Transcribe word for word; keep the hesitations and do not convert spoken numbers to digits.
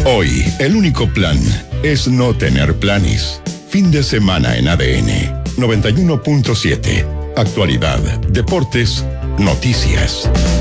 Hoy, el único plan es no tener planes. Fin de semana en A D N noventa y uno punto siete. Actualidad, deportes, noticias.